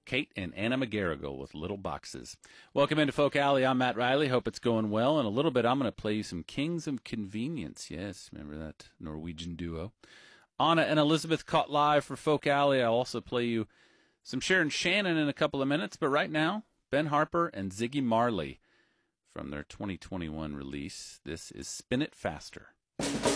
Kate and Anna McGarrigle with Little Boxes. Welcome into Folk Alley. I'm Matt Riley. Hope it's going well. In a little bit, I'm going to play you some Kings of Convenience. Yes, remember that Norwegian duo. Anna and Elizabeth caught live for Folk Alley. I'll also play you some Sharon Shannon in a couple of minutes. But right now, Ben Harper and Ziggy Marley from their 2021 release. This is Spin It Faster.